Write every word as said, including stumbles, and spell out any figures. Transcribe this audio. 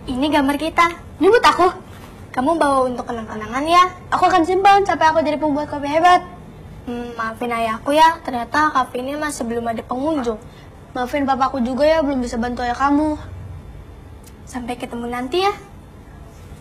Ini gambar kita. Ini buat aku. Kamu bawa untuk kenang-kenangan ya. Aku akan simpan sampai aku jadi pembuat kopi hebat. Hmm, maafin ayahku ya, ternyata kafe ini masih belum ada pengunjung. Maafin papaku juga ya, belum bisa bantu ayah kamu. Sampai ketemu nanti ya.